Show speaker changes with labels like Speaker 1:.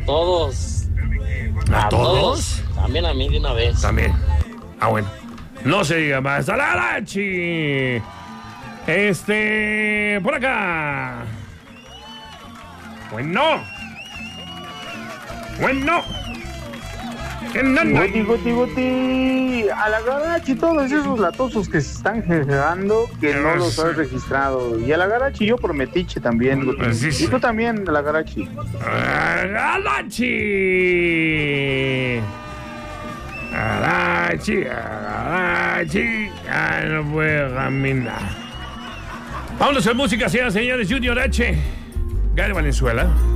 Speaker 1: todos.
Speaker 2: ¿A todos?
Speaker 1: También a mí de una vez.
Speaker 2: También. Ah, bueno. No se diga más. ¡A la Garachi! Por acá. Bueno.
Speaker 3: Guti. A la Garachi, todos esos latosos que se están generando que no los has registrado. Y a la Garachi yo por metiche también, Guti.
Speaker 2: Sí, sí.
Speaker 3: Y tú también, a la Garachi.
Speaker 2: Garachi. Ya no puedo caminar. Vámonos a música, señoras y señores. Junior H. Gary Valenzuela.